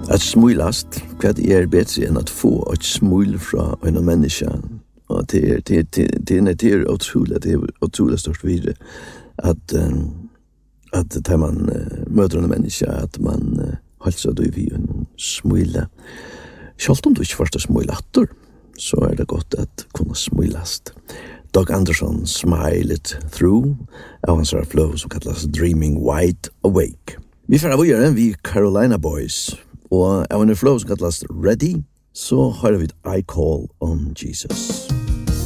At smilast, hva bedre enn at få et smil fra en menneske. Og det er utrolig stort videre at da man møter en menneske, at man halser det vi en smile. Selv om du ikke først smilatter, så det godt at kunne smilast. Doug Anderson, Smile It Through, av hans flow som kallas Dreaming Wide Awake. Vi får avgjøre vi Carolina Boys, og av en flow som kallas Ready, så har vi I Call on Jesus.